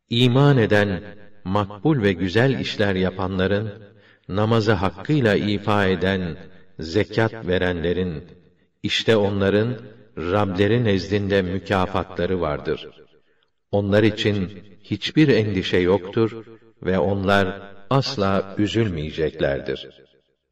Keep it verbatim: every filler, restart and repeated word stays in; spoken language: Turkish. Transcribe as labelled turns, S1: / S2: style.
S1: İman eden, makbul ve güzel işler yapanların, namazı hakkıyla ifa eden, zekat verenlerin, işte onların Rableri nezdinde mükafatları vardır. Onlar için hiçbir endişe yoktur ve onlar asla üzülmeyeceklerdir.